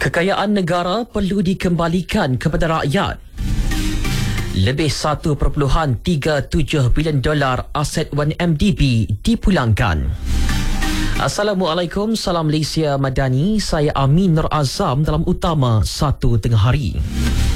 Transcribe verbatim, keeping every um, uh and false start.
Kekayaan negara perlu dikembalikan kepada rakyat. Lebih satu perpuluhan tiga tujuh bilion dolar aset satu M D B dipulangkan. Assalamualaikum, salam Malaysia Madani. Saya Amin Nur Azam dalam utama satu tengah hari.